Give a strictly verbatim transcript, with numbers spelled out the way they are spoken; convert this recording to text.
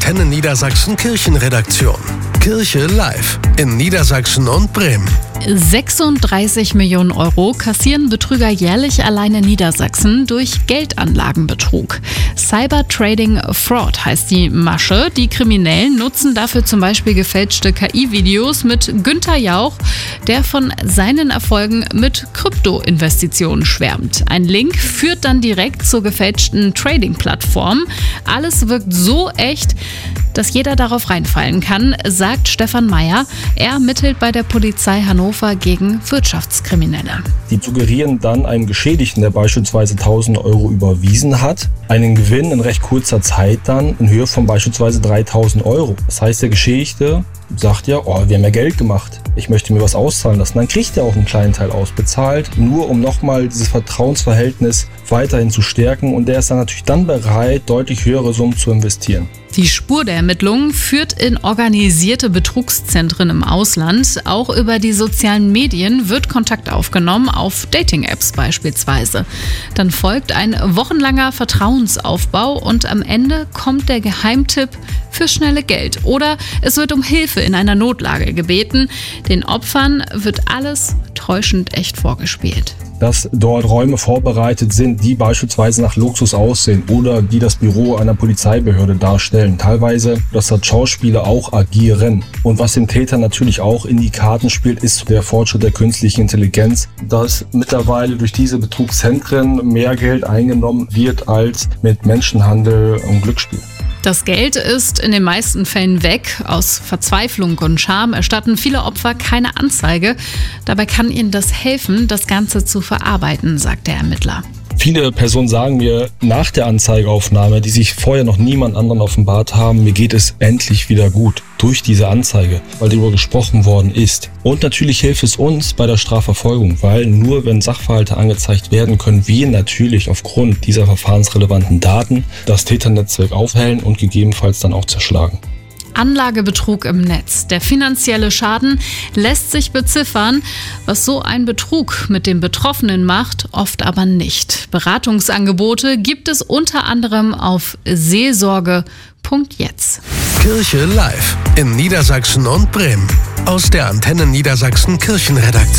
Antenne Niedersachsen Kirchenredaktion. Kirche live in Niedersachsen und Bremen. sechsunddreißig Millionen Euro kassieren Betrüger jährlich allein in Niedersachsen durch Geldanlagenbetrug. Cyber Trading Fraud heißt die Masche. Die Kriminellen nutzen dafür zum Beispiel gefälschte K I-Videos mit Günther Jauch, der von seinen Erfolgen mit Krypto-Investitionen schwärmt. Ein Link führt dann direkt zur gefälschten Trading-Plattform. Alles wirkt so echt, dass jeder darauf reinfallen kann, sagt Stefan Meyer. Er ermittelt bei der Polizei Hannover gegen Wirtschaftskriminelle. Die suggerieren dann einem Geschädigten, der beispielsweise tausend Euro überwiesen hat, einen Gewinn in recht kurzer Zeit dann in Höhe von beispielsweise dreitausend Euro. Das heißt, der Geschädigte sagt ja, oh, wir haben ja Geld gemacht, ich möchte mir was auszahlen lassen. Dann kriegt er auch einen kleinen Teil ausbezahlt, nur um nochmal dieses Vertrauensverhältnis weiterhin zu stärken. Und der ist dann natürlich dann bereit, deutlich höhere Summen zu investieren. Die Spur der Ermittlungen führt in organisierte Betrugszentren im Ausland. Auch über die sozialen Medien wird Kontakt aufgenommen, auf Dating-Apps beispielsweise. Dann folgt ein wochenlanger Vertrauensaufbau und am Ende kommt der Geheimtipp für schnelle Geld. Oder es wird um Hilfe in einer Notlage gebeten. Den Opfern wird alles täuschend echt vorgespielt. Dass dort Räume vorbereitet sind, die beispielsweise nach Luxus aussehen oder die das Büro einer Polizeibehörde darstellen. Teilweise, dass dort Schauspieler auch agieren. Und was dem Täter natürlich auch in die Karten spielt, ist der Fortschritt der künstlichen Intelligenz, dass mittlerweile durch diese Betrugszentren mehr Geld eingenommen wird als mit Menschenhandel und Glücksspiel. Das Geld ist in den meisten Fällen weg. Aus Verzweiflung und Scham erstatten viele Opfer keine Anzeige. Dabei kann ihnen das helfen, das Ganze zu verarbeiten, sagt der Ermittler. Viele Personen sagen mir nach der Anzeigeaufnahme, die sich vorher noch niemand anderen offenbart haben, mir geht es endlich wieder gut durch diese Anzeige, weil darüber gesprochen worden ist. Und natürlich hilft es uns bei der Strafverfolgung, weil nur wenn Sachverhalte angezeigt werden, können wir natürlich aufgrund dieser verfahrensrelevanten Daten das Täternetzwerk aufhellen und gegebenenfalls dann auch zerschlagen. Anlagebetrug im Netz. Der finanzielle Schaden lässt sich beziffern. Was so ein Betrug mit dem Betroffenen macht, oft aber nicht. Beratungsangebote gibt es unter anderem auf seelsorge punkt jetzt. Kirche live in Niedersachsen und Bremen. Aus der Antenne Niedersachsen Kirchenredaktion.